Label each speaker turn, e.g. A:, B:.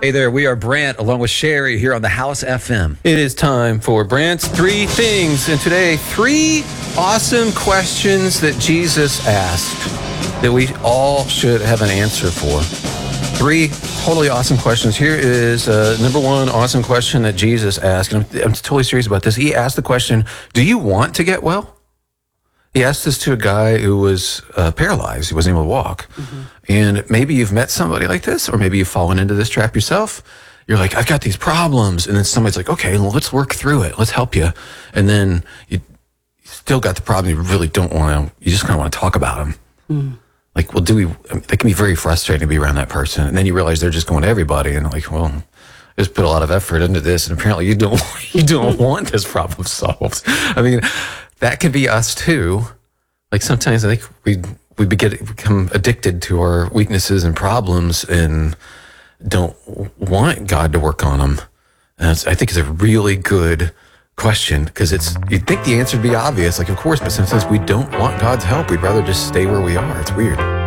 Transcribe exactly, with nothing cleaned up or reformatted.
A: Hey there, we are Brant along with Sherry here on the House F M.
B: It is time for Brant's Three Things. And today, three awesome questions that Jesus asked that we all should have an answer for. Three totally awesome questions. Here is uh, number one awesome question that Jesus asked. And I'm, I'm totally serious about this. He asked the question, do you want to get well? He asked this to a guy who was uh, paralyzed. He wasn't able to walk. Mm-hmm. And maybe you've met somebody like this, or maybe you've fallen into this trap yourself. You're like, I've got these problems. And then somebody's like, okay, well, let's work through it. Let's help you. And then you still got the problem. You really don't want to, you just kind of want to talk about them. Mm. Like, well, do we, I mean, it can be very frustrating to be around that person. And then you realize they're just going to everybody. And like, well, I just put a lot of effort into this. And apparently you don't, you don't want this problem solved. I mean, that could be us too. Like sometimes I think we we get, become addicted to our weaknesses and problems and don't want God to work on them. And it's, I think it's a really good question because it's, you'd think the answer would be obvious, like of course, but sometimes we don't want God's help. We'd rather just stay where we are. It's weird.